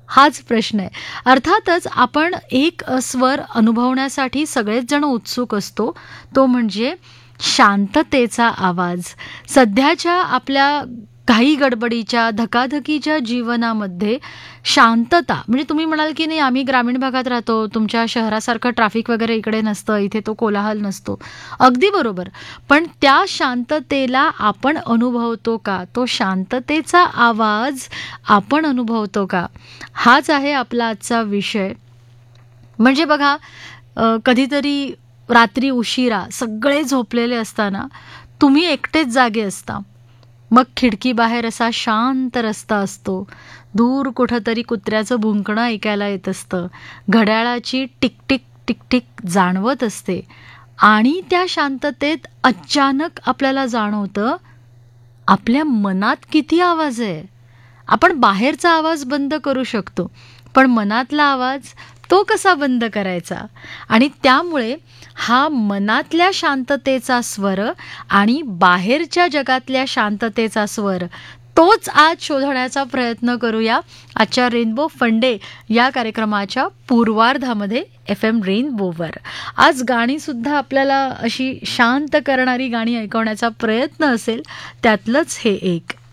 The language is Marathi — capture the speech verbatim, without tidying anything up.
हाच प्रश्न आहे. अर्थातच आपण एक अ, स्वर अनुभवण्यासाठी सगळेच जण उत्सुक असतो. तो म्हणजे शांततेचा आवाज. सध्याच्या आपल्या घाई गडबडीच्या, धकाधकीच्या जीवनामध्ये शांतता म्हणजे तुम्ही म्हणाल की नाही आम्ही ग्रामीण भागात राहतो, तुमच्या शहरासारखं ट्रॅफिक वगैरे इकडे नसतं, इथे तो कोलाहल नसतो. अगदी बरोबर. पण त्या शांततेला आपण अनुभवतो का? तो शांततेचा आवाज आपण अनुभवतो का? हाच आहे आपला आजचा विषय. म्हणजे बघा अ, कधीतरी रात्री उशिरा सगळे झोपलेले असताना तुम्ही एकटेच जागे असता. मग खिडकीबाहेर असा शांत रस्ता असतो. दूर कुठंतरी कुत्र्याचं भुंकणं ऐकायला येत असतं. घड्याळाची टिकटिक टिकटिक जाणवत असते आणि त्या शांततेत अचानक आपल्याला जाणवतं आपल्या मनात किती आवाज आहे. आपण बाहेरचा आवाज बंद करू शकतो, पण मनातला आवाज तो कसा बंद करायचा? आणि त्यामुळे हा मनातल्या शांततेचा स्वर आणि बाहेरच्या जगातल्या शांततेचा स्वर तोच आज शोधण्याचा प्रयत्न करूया आजच्या रेनबो फंडे या कार्यक्रमाच्या पूर्वार्धामध्ये एफ एम रेनबोवर. आज गाणीसुद्धा आपल्याला अशी शांत करणारी गाणी ऐकवण्याचा प्रयत्न असेल, त्यातलंच हे एक.